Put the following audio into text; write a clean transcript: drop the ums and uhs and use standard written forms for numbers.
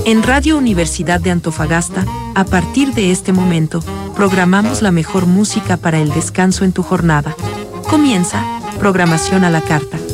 En Radio Universidad de Antofagasta, a partir de este momento, programamos la mejor música para el descanso en tu jornada. Comienza Programación a la Carta.